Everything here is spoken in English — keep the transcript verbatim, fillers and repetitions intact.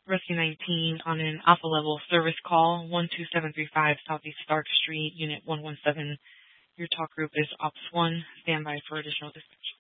Rescue nineteen on an Alpha Level service call, one two seven three five Southeast Stark Street, Unit one one seven. Your talk group is Ops one. Stand by for additional dispatch.